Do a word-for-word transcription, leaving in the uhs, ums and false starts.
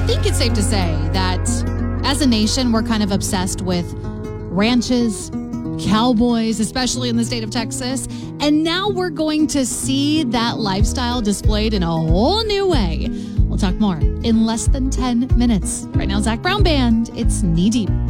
think it's safe to say that as a nation, we're kind of obsessed with ranches, cowboys, especially in the state of Texas. And now we're going to see that lifestyle displayed in a whole new way. We'll talk more in less than ten minutes. Right now, Zach Brown Band, it's Knee Deep.